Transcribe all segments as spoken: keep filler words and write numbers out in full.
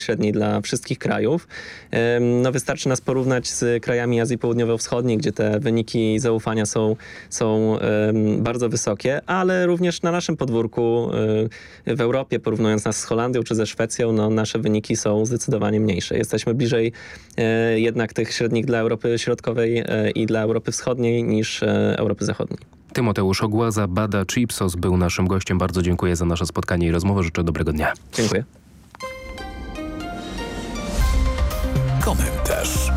średniej dla wszystkich krajów. No wystarczy nas porównać z krajami Azji Południowo-Wschodniej, gdzie te wyniki zaufania są, są bardzo wysokie, ale również na naszym podwórku w Europie, porównując nas z Holandią czy ze Szwecją, no nasze wyniki są zdecydowanie mniejsze. Jesteśmy bliżej jednak tych średnich dla Europy Środkowej i dla Europy Wschodniej niż Europy Zachodniej. Tymoteusz Ogłaza, badacz Ipsos, był naszym gościem. Bardzo dziękuję za nasze spotkanie i rozmowę. Życzę dobrego dnia. Dziękuję. Komentarz.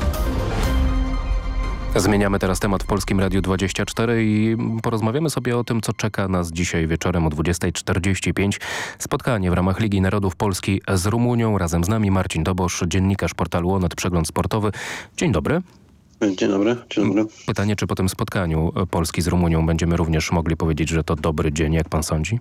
Zmieniamy teraz temat w Polskim Radiu dwadzieścia cztery i porozmawiamy sobie o tym, co czeka nas dzisiaj wieczorem o dwudziestej czterdzieści pięć. Spotkanie w ramach Ligi Narodów Polski z Rumunią. Razem z nami Marcin Dobosz, dziennikarz portalu Onet, Przegląd Sportowy. Dzień dobry. Dzień dobry, dzień dobry. Pytanie, czy po tym spotkaniu Polski z Rumunią będziemy również mogli powiedzieć, że to dobry dzień, jak pan sądzi?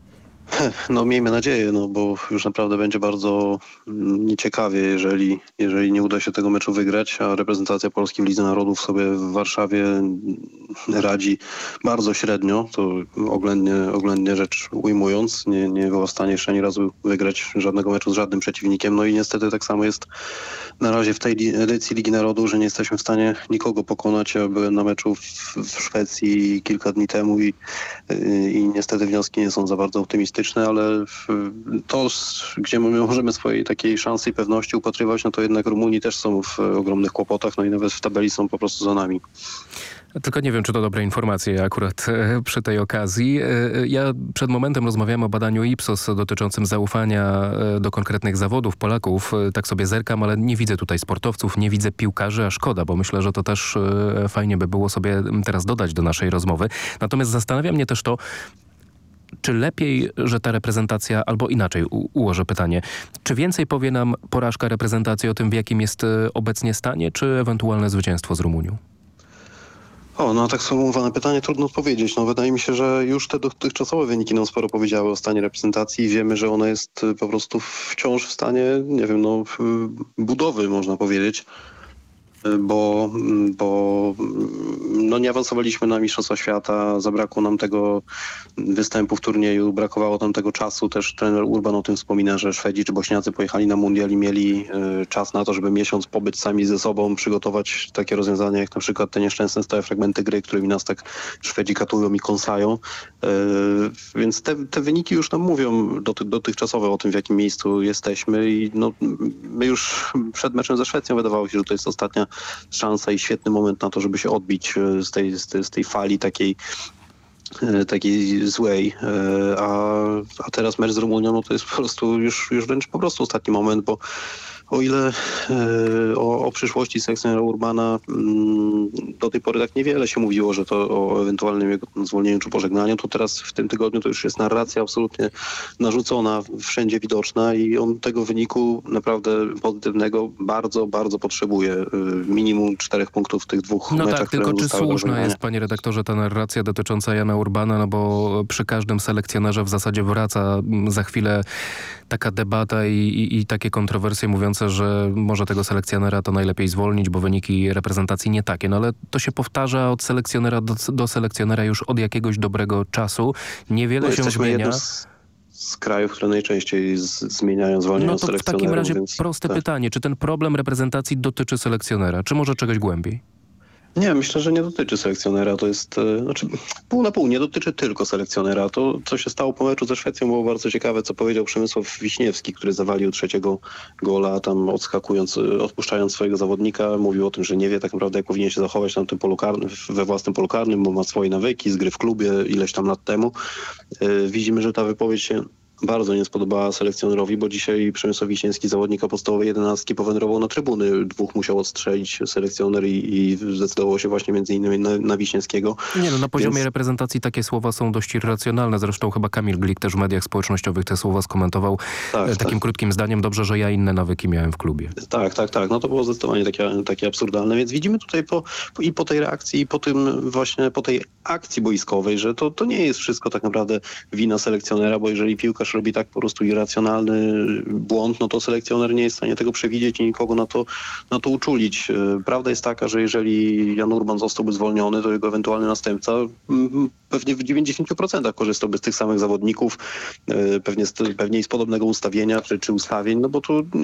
No miejmy nadzieję, no bo już naprawdę będzie bardzo nieciekawie, jeżeli, jeżeli nie uda się tego meczu wygrać, a reprezentacja Polski w Lidze Narodów sobie w Warszawie radzi bardzo średnio, to oględnie, oględnie rzecz ujmując, nie, nie była w stanie jeszcze ani razu wygrać żadnego meczu z żadnym przeciwnikiem, no i niestety tak samo jest na razie w tej edycji Ligi Narodów, że nie jesteśmy w stanie nikogo pokonać. Ja byłem na meczu w, w Szwecji kilka dni temu i, i niestety wnioski nie są za bardzo optymistyczne, ale to, gdzie my możemy swojej takiej szansy i pewności upatrywać, no to jednak Rumuni też są w ogromnych kłopotach, no i nawet w tabeli są po prostu za nami. Tylko nie wiem, czy to dobre informacje akurat e, przy tej okazji. E, ja przed momentem rozmawiałem o badaniu Ipsos dotyczącym zaufania e, do konkretnych zawodów Polaków. E, tak sobie zerkam, ale nie widzę tutaj sportowców, nie widzę piłkarzy, a szkoda, bo myślę, że to też e, fajnie by było sobie teraz dodać do naszej rozmowy. Natomiast zastanawia mnie też to, czy lepiej, że ta reprezentacja, albo inaczej u- ułożę pytanie, czy więcej powie nam porażka reprezentacji o tym, w jakim jest e, obecnie stanie, czy ewentualne zwycięstwo z Rumunią? O, no tak sformułowane pytanie trudno odpowiedzieć. No wydaje mi się, że już te dotychczasowe wyniki nam sporo powiedziały o stanie reprezentacji i wiemy, że ona jest po prostu wciąż w stanie, nie wiem, no budowy, można powiedzieć. Bo, bo no nie awansowaliśmy na Mistrzostwa Świata, zabrakło nam tego występu w turnieju, brakowało tam tego czasu. Też trener Urban o tym wspomina, że Szwedzi czy Bośniacy pojechali na mundial i mieli y, czas na to, żeby miesiąc pobyć sami ze sobą, przygotować takie rozwiązania jak na przykład te nieszczęsne stałe fragmenty gry, którymi nas tak Szwedzi katują i kąsają. Y, więc te, te wyniki już nam mówią doty, dotychczasowe o tym, w jakim miejscu jesteśmy i no, my już przed meczem ze Szwecją wydawało się, że to jest ostatnia szansa i świetny moment na to, żeby się odbić z tej, z tej, z tej fali takiej takiej złej, a, a teraz mecz z Rumunią, no to jest po prostu już, już wręcz po prostu ostatni moment, bo o ile e, o, o przyszłości selekcjonera Urbana m, do tej pory tak niewiele się mówiło, że to o ewentualnym jego zwolnieniu czy pożegnaniu, to teraz w tym tygodniu to już jest narracja absolutnie narzucona, wszędzie widoczna i on tego wyniku naprawdę pozytywnego bardzo, bardzo potrzebuje. E, minimum czterech punktów w tych dwóch no meczach. Tak, tylko czy słuszna jest, panie redaktorze, ta narracja dotycząca Jana Urbana, no bo przy każdym selekcjonerze w zasadzie wraca za chwilę taka debata i, i, i takie kontrowersje mówiące, że może tego selekcjonera to najlepiej zwolnić, bo wyniki reprezentacji nie takie. No ale to się powtarza od selekcjonera do, do selekcjonera już od jakiegoś dobrego czasu. Niewiele no, się zmienia. Z, z krajów, które najczęściej z, zmieniają, zwalniają no to selekcjonerów. W takim razie więc, proste tak. pytanie. Czy ten problem reprezentacji dotyczy selekcjonera? Czy może czegoś głębiej? Nie, myślę, że nie dotyczy selekcjonera. To jest, znaczy pół na pół, nie dotyczy tylko selekcjonera. To, co się stało po meczu ze Szwecją, było bardzo ciekawe, co powiedział Przemysław Wiśniewski, który zawalił trzeciego gola, tam odskakując, odpuszczając swojego zawodnika. Mówił o tym, że nie wie tak naprawdę, jak powinien się zachować na tym polu karnym, we własnym polu karnym, bo ma swoje nawyki z gry w klubie ileś tam lat temu. Yy, widzimy, że ta wypowiedź się bardzo nie spodobała selekcjonerowi, bo dzisiaj Przemysław Wiśniewski, zawodnika podstawowej jedenastki, powędrował na trybuny. Dwóch musiał odstrzelić selekcjoner i, i zdecydował się właśnie między innymi na, na Wiśniewskiego. Nie no, na poziomie Więc... reprezentacji takie słowa są dość irracjonalne. Zresztą chyba Kamil Glik też w mediach społecznościowych te słowa skomentował tak, takim tak. krótkim zdaniem. Dobrze, że ja inne nawyki miałem w klubie. Tak, tak, tak. No to było zdecydowanie takie, takie absurdalne. Więc widzimy tutaj po, po, i po tej reakcji, i po tym właśnie, po tej akcji boiskowej, że to, to nie jest wszystko tak naprawdę wina selekcjonera, bo jeżeli piłka też robi tak po prostu irracjonalny błąd, no to selekcjoner nie jest w stanie tego przewidzieć i nikogo na to, na to uczulić. Prawda jest taka, że jeżeli Jan Urban zostałby zwolniony, to jego ewentualny następca mm, pewnie w dziewięćdziesięciu procentach korzystałby z tych samych zawodników, pewnie z, pewnie z podobnego ustawienia czy, czy ustawień, no bo tu